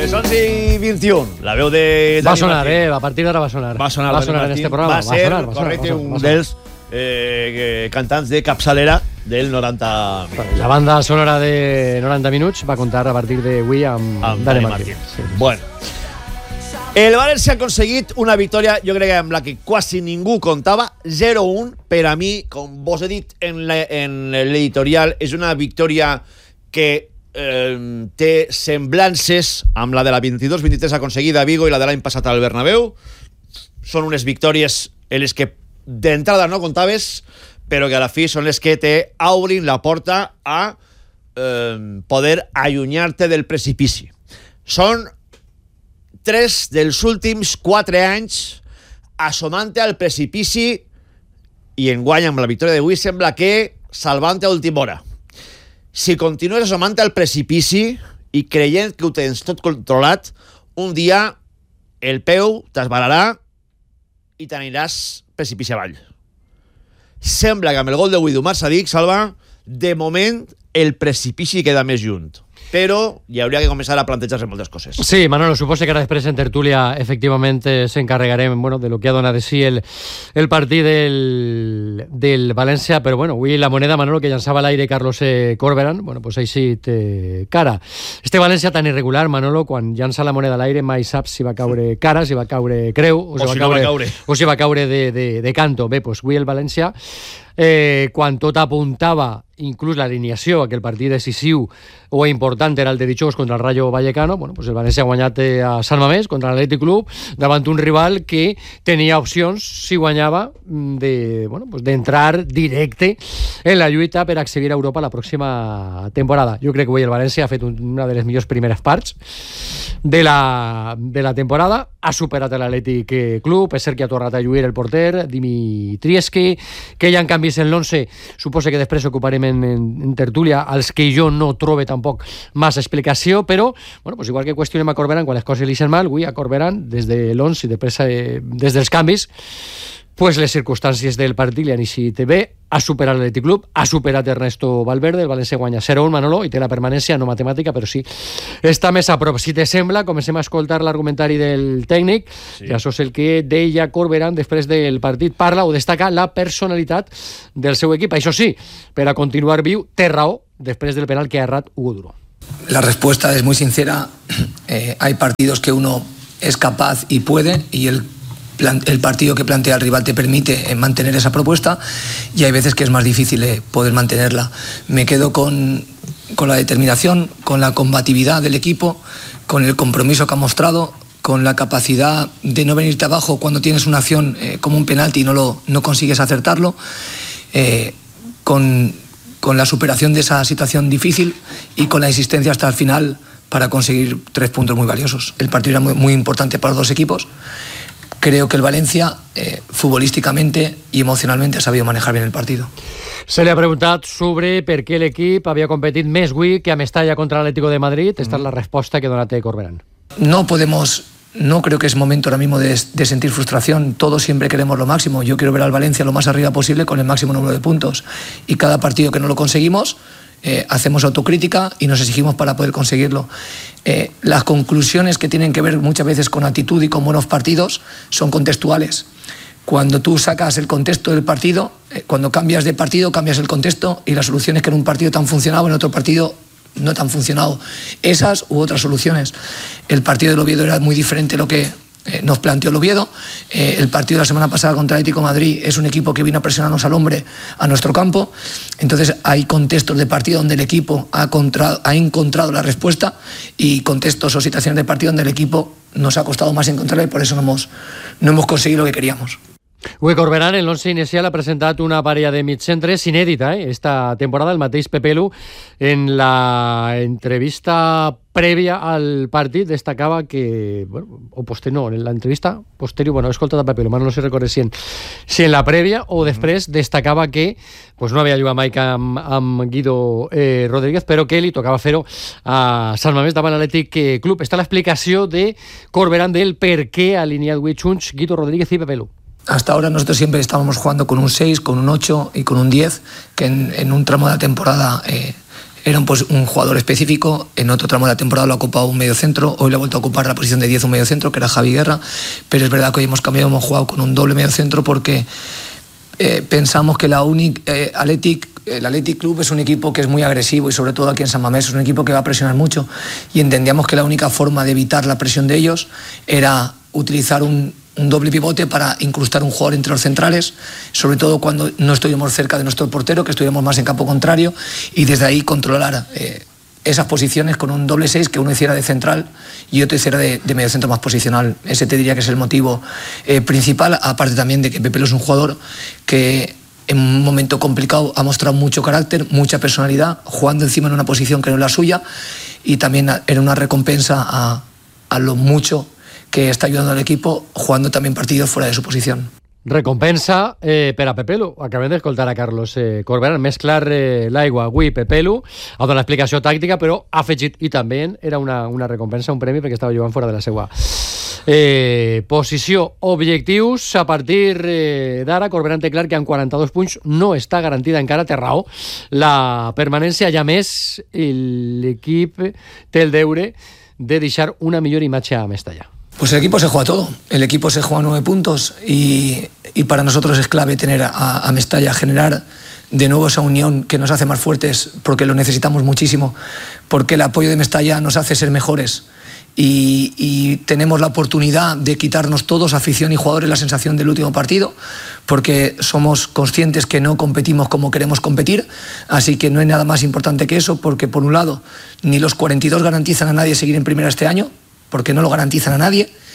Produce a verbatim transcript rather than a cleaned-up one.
Les onze i vint-i-un, la veu de... Va sonar, eh? A partir d'ara va sonar. Va sonar, va sonar en este programa. Va ser, va sonar, va correcte, sonar, va sonar, un dels eh, cantants de capçalera del noranta minuts. La banda sonora de noranta minuts va contar a partir d'avui amb, amb Dani Dani Martín. Martín. Sí. Bueno, el València ha aconseguit una victòria, jo crec que amb la que quasi ningú comptava, zero un. Per a mi, com vos he dit en l'editorial, és una victòria que eh, té semblances amb la de la vint-i-dos vint-i-tres aconseguida a Vigo i la de l'any passat al Bernabéu. Són unes victòries en les que d'entrada no comptaves, però que a la fi són les que te obrin la porta a eh, poder allunyar-te del precipici. Són tres dels últims quatre anys assomant-te al precipici i enguany amb la victòria d'avui sembla que salvant-te a última hora. Si continues assomant-te al precipici i creient que ho tens tot controlat, un dia el peu t'esbalarà i t'aniràs precipici avall. Sembla que amb el gol d'avui d'Omar Sadik, Salva, de moment el precipici queda més junt. Però hi hauria que començar a plantejar-se moltes coses. Sí, Manolo, suposo que ara després en tertúlia efectivament s'encarregarem bueno, de lo que ha donat de si el, el partit del, del València, però bueno, avui la moneda, Manolo, que llançava a l'aire Carlos e. Corberán, bueno, pues així té cara. Este València tan irregular, Manolo, quan llança la moneda a l'aire mai saps si va caure cara, si va caure creu, o, o si, va, si caure, no va caure. O si va caure de, de, de canto. Bé, pues avui el València, eh, quan tot apuntava inclús l'alineació a que el partit decisiu o important era el de dijous contra el Rayo Vallecano, bueno, pues el València ha guanyat a Sant Mamés contra l'Atlètic Club davant un rival que tenia opcions si guanyava de, bueno, pues d'entrar directe en la lluita per accedir a Europa la pròxima temporada. Jo crec que avui el València ha fet una de les millors primeres parts de la, de la temporada, ha superat l'Atlètic Club, és cert que ha tornat a lluir el porter Dimitrievski, que hi ha canvis en l'once, suposo que després ocuparem en, en, en tertúlia, als que jo no trobe tampoc massa explicació, però bueno, pues igual que qüestionem a Corberán quan les coses li sent mal, avui a Corberán des de l'once i després eh, des dels canvis, pues les circumstàncies del partit li han eixit bé, ha superat l'Atlètic Club, ha superat Ernesto Valverde, el València guanya zero un, Manolo, i té la permanència, no matemàtica, però sí està més a prop. Si te sembla, comencem a escoltar l'argumentari del tècnic, sí. I això és el que deia Corberán després del partit. Parla o destaca la personalitat del seu equip. Això sí, per a continuar viu, té raó després del penal que ha errat Hugo Duro. La respuesta es muy sincera. Eh, hay partidos que uno es capaz y puede, y el el partido que plantea el rival te permite mantener esa propuesta, y hay veces que es más difícil poder mantenerla. Me quedo con, con la determinación, con la combatividad del equipo, con el compromiso que ha mostrado, con la capacidad de no venirte abajo cuando tienes una acción eh, como un penalti y no, lo, no consigues acertarlo, eh, con, con la superación de esa situación difícil y con la insistencia hasta el final para conseguir tres puntos muy valiosos. El partido era muy, muy importante para los dos equipos. Creo que el Valencia, eh, futbolísticamente y emocionalmente, ha sabido manejar bien el partido. Se li ha preguntat sobre per què l'equip havia competit més avui que a Mestalla contra l'Atlético de Madrid. Esta mm. es la resposta que ha donat Corberán. No podemos, no creo que es momento ahora mismo de, de sentir frustración. Todos siempre queremos lo máximo. Yo quiero ver al Valencia lo más arriba posible con el máximo número de puntos. Y cada partido que no lo conseguimos, Eh, hacemos autocrítica y nos exigimos para poder conseguirlo. Eh, las conclusiones que tienen que ver muchas veces con actitud y con buenos partidos son contextuales. Cuando tú sacas el contexto del partido, eh, cuando cambias de partido, cambias el contexto, y las soluciones que en un partido te han funcionado, en otro partido no te han funcionado. Esas u otras soluciones. El partido del Oviedo era muy diferente a lo que Eh, nos planteó el Oviedo. Eh, el partido de la semana pasada contra el Atlético de Madrid es un equipo que vino a presionarnos al hombre a nuestro campo. Entonces hay contextos de partido donde el equipo ha, contra, ha encontrado la respuesta, y contextos o situaciones de partido donde el equipo nos ha costado más encontrarla, y por eso no hemos, no hemos conseguido lo que queríamos. Avui Corberán, en l'once inicial, ha presentat una parella de mitcentres inèdita eh? esta temporada. El mateix Pepelu, en la entrevista prèvia al partit, destacava que, bueno, o poster, no, en la entrevista posterior, bueno, he escoltat a Pepelu, no sé recorre si en, si en la prèvia o després, destacava que pues, no havia jugat mai amb, amb Guido eh, Rodríguez, però que li tocava fer-ho a Sant Mamés davant l'Atlètic Club. Està l'explicació de Corberán del per què ha alineat avui junts Guido Rodríguez i Pepelu. Hasta ahora nosotros siempre estábamos jugando con un seis, con un ocho y con un diez, que en, en un tramo de la temporada eh, era un, pues, un jugador específico. En otro tramo de la temporada lo ha ocupado un mediocentro, hoy le ha vuelto a ocupar la posición de diez un mediocentro, que era Javi Guerra, pero es verdad que hoy hemos cambiado, hemos jugado con un doble mediocentro porque eh, pensamos que la única eh, Athletic el Athletic Club es un equipo que es muy agresivo y sobre todo aquí en San Mamés es un equipo que va a presionar mucho y entendíamos que la única forma de evitar la presión de ellos era utilizar un, un doble pivote para incrustar un jugador entre los centrales, sobre todo cuando no estuvimos cerca de nuestro portero, que estuviéramos más en campo contrario y desde ahí controlar eh, esas posiciones con un doble seis, que uno hiciera de central y otro hiciera de, de mediocentro más posicional. Ese te diría que es el motivo eh, principal, aparte también de que Pepelu es un jugador que en un momento complicado ha mostrado mucho carácter, mucha personalidad, jugando encima en una posición que no es la suya y también era una recompensa a, a lo mucho que està ayudando al equipo, jugando también partidos fuera de su posición. Recompensa eh, per a Pepelu. Acabem d'escoltar a Carlos eh, Corberán mesclar eh, l'aigua avui Pepelu, ha donat l'explicació tàctica, però ha afegit, i també era una, una recompensa, un premi, perquè estava jugant fora de la seva eh, posició. Objectius, a partir eh, d'ara, Corberán té clar que amb quaranta-dos punts no està garantida encara, té raó, la permanència. I a més, l'equip té el deure de deixar una millor imatge a Mestalla. Pues el equipo se juega todo, el equipo se juega nueve puntos y, y para nosotros es clave tener a, a Mestalla, generar de nuevo esa unión que nos hace más fuertes porque lo necesitamos muchísimo, porque el apoyo de Mestalla nos hace ser mejores y, y tenemos la oportunidad de quitarnos todos, afición y jugadores, la sensación del último partido, porque somos conscientes que no competimos como queremos competir, así que no hay nada más importante que eso, porque por un lado ni los cuarenta y dos garantizan a nadie seguir en primera este año, porque no lo garantizan a nadie,